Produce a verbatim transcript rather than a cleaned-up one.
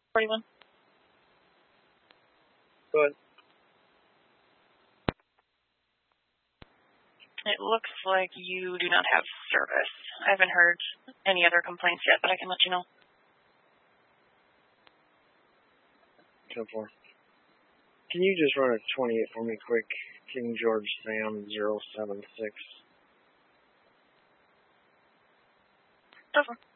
forty-one. Go ahead. It looks like you do not have service. I haven't heard any other complaints yet, but I can let you know. ten four. Can you just run a twenty-eight for me quick? King George Sam zero seven six. Over.